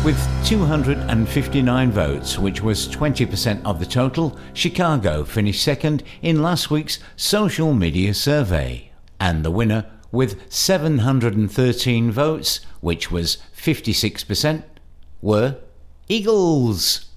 With 259 votes, which was 20% of the total, Chicago finished second in last week's social media survey. And the winner, with 713 votes, which was 56%, were Eagles.